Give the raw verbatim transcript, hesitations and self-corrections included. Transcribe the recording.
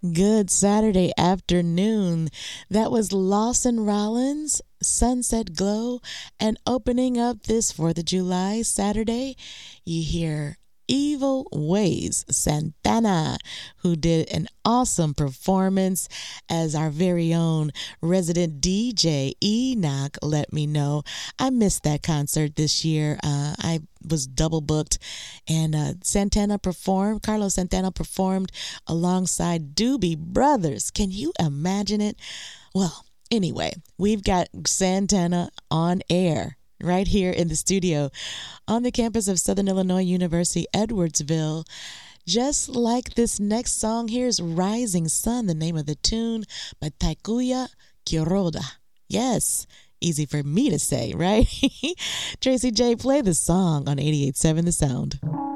Good Saturday afternoon. That was Lawson Rollins, Sunset Glow, and opening up this fourth of July Saturday, you hear Evil Ways, Santana, who did an awesome performance as our very own resident D J Enoch let me know. I missed that concert this year. Uh, I was double booked, and uh, Santana performed, Carlos Santana performed alongside Doobie Brothers. Can you imagine it? Well, anyway, we've got Santana on air right here in the studio on the campus of Southern Illinois University, Edwardsville. Just like this next song, here's Rising Sun, the name of the tune by Taikuya Kuroda. Yes, easy for me to say, right? Tracy J, play the song on eighty-eight point seven The Sound.